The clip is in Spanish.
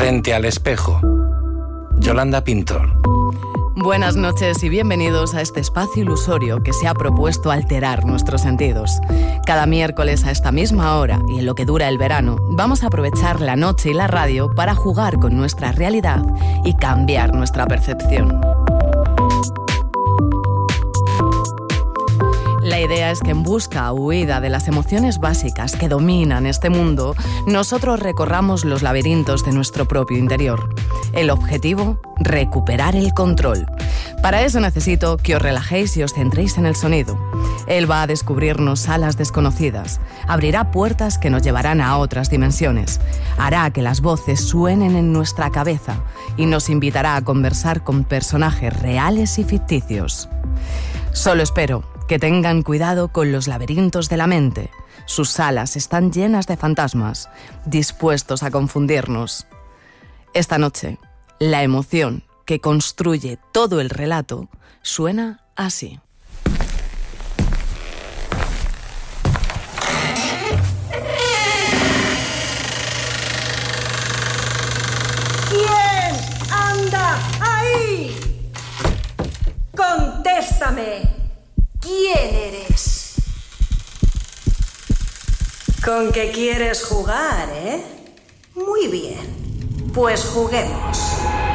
Frente al espejo. Yolanda Pintor. Buenas noches y bienvenidos a este espacio ilusorio que se ha propuesto alterar nuestros sentidos. Cada miércoles a esta misma hora y en lo que dura el verano, vamos a aprovechar la noche y la radio para jugar con nuestra realidad y cambiar nuestra percepción. La idea es que en busca o huida de las emociones básicas que dominan este mundo, nosotros recorramos los laberintos de nuestro propio interior. El objetivo, recuperar el control. Para eso necesito que os relajéis y os centréis en el sonido. Él va a descubrirnos salas desconocidas, abrirá puertas que nos llevarán a otras dimensiones, hará que las voces suenen en nuestra cabeza y nos invitará a conversar con personajes reales y ficticios. Solo espero que tengan cuidado con los laberintos de la mente. Sus salas están llenas de fantasmas, dispuestos a confundirnos. Esta noche, la emoción que construye todo el relato suena así. ¿Quién anda ahí? ¡Contéstame! ¿Quién eres? ¿Con qué quieres jugar, eh? Muy bien, pues juguemos.